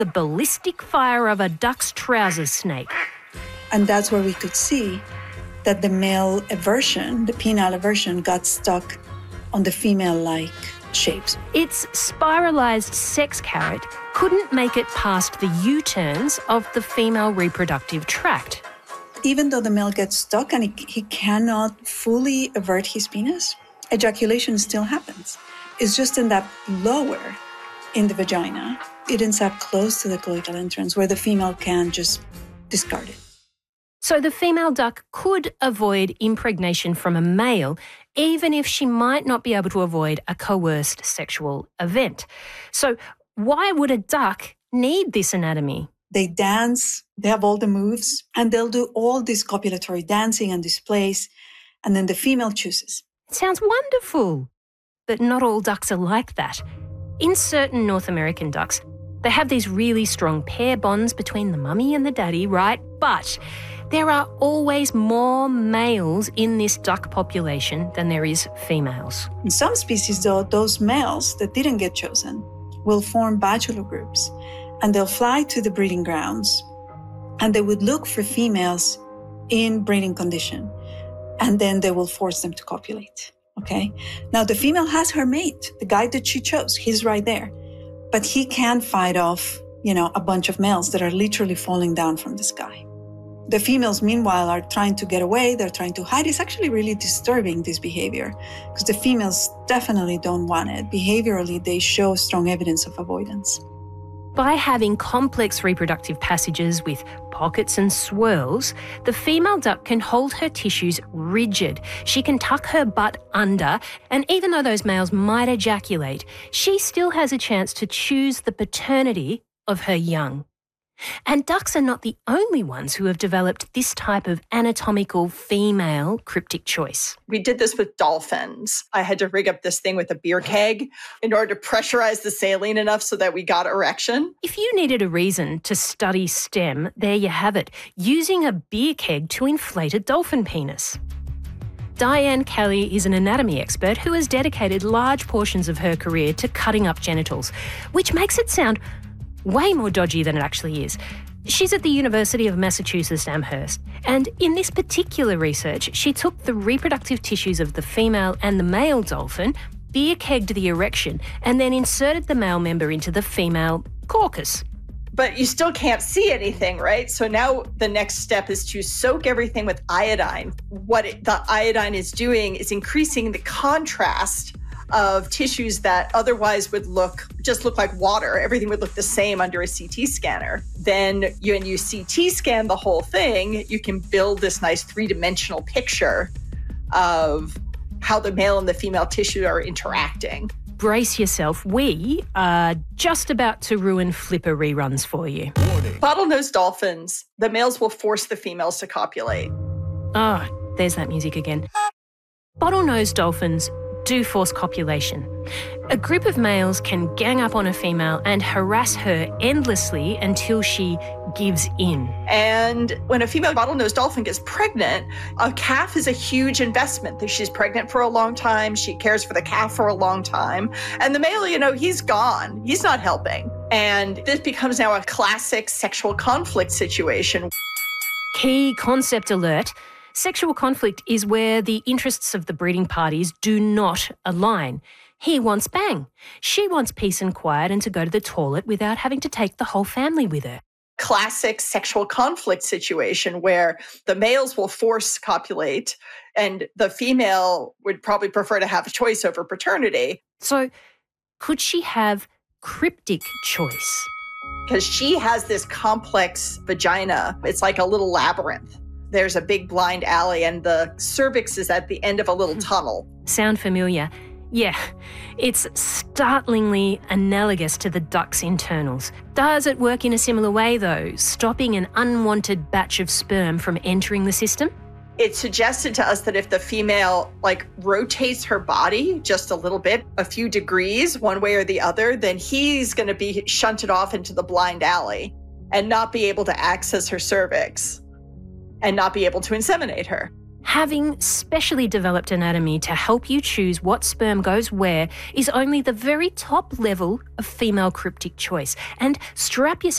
the ballistic fire of a duck's trousers snake. And that's where we could see that the male aversion, the penile aversion, got stuck on the female-like shapes. Its spiralized sex carrot couldn't make it past the U-turns of the female reproductive tract. Even though the male gets stuck and he cannot fully avert his penis, ejaculation still happens. It's just in that lower in the vagina. It ends up close to the coital entrance where the female can just discard it. So the female duck could avoid impregnation from a male, even if she might not be able to avoid a coerced sexual event. So why would a duck need this anatomy? They dance, they have all the moves, and they'll do all this copulatory dancing and displays, and then the female chooses. It sounds wonderful. But not all ducks are like that. In certain North American ducks, they have these really strong pair bonds between the mummy and the daddy, right? But there are always more males in this duck population than there is females. In some species, though, those males that didn't get chosen will form bachelor groups, and they'll fly to the breeding grounds, and they would look for females in breeding condition, and then they will force them to copulate, okay? Now, the female has her mate, the guy that she chose. He's right there. But he can fight off, a bunch of males that are literally falling down from the sky. The females, meanwhile, are trying to get away. They're trying to hide. It's actually really disturbing, this behavior, because the females definitely don't want it. Behaviorally, they show strong evidence of avoidance. By having complex reproductive passages with pockets and swirls, the female duck can hold her tissues rigid. She can tuck her butt under, and even though those males might ejaculate, she still has a chance to choose the paternity of her young. And ducks are not the only ones who have developed this type of anatomical female cryptic choice. We did this with dolphins. I had to rig up this thing with a beer keg in order to pressurize the saline enough so that we got erection. If you needed a reason to study STEM, there you have it, using a beer keg to inflate a dolphin penis. Diane Kelly is an anatomy expert who has dedicated large portions of her career to cutting up genitals, which makes it sound way more dodgy than it actually is. She's at the University of Massachusetts Amherst, and in this particular research, she took the reproductive tissues of the female and the male dolphin, beer-kegged the erection, and then inserted the male member into the female caucus. But you still can't see anything, right? So now the next step is to soak everything with iodine. What the iodine is doing is increasing the contrast of tissues that otherwise would look like water. Everything would look the same under a CT scanner. Then when you CT scan the whole thing, you can build this nice three-dimensional picture of how the male and the female tissue are interacting. Brace yourself. We are just about to ruin Flipper reruns for you. Bottlenose dolphins, the males will force the females to copulate. Oh, there's that music again. Bottlenose dolphins do force copulation. A group of males can gang up on a female and harass her endlessly until she gives in. And when a female bottlenose dolphin gets pregnant, a calf is a huge investment. She's pregnant for a long time. She cares for the calf for a long time. And the male, he's gone. He's not helping. And this becomes now a classic sexual conflict situation. Key concept alert. Sexual conflict is where the interests of the breeding parties do not align. He wants bang. She wants peace and quiet and to go to the toilet without having to take the whole family with her. Classic sexual conflict situation where the males will force copulate and the female would probably prefer to have a choice over paternity. So could she have cryptic choice? Because she has this complex vagina. It's like a little labyrinth. There's a big blind alley and the cervix is at the end of a little tunnel. Sound familiar? Yeah, it's startlingly analogous to the duck's internals. Does it work in a similar way though, stopping an unwanted batch of sperm from entering the system? It suggested to us that if the female rotates her body just a little bit, a few degrees one way or the other, then he's going to be shunted off into the blind alley and not be able to access her cervix and not be able to inseminate her. Having specially developed anatomy to help you choose what sperm goes where is only the very top level of female cryptic choice. And strap yourself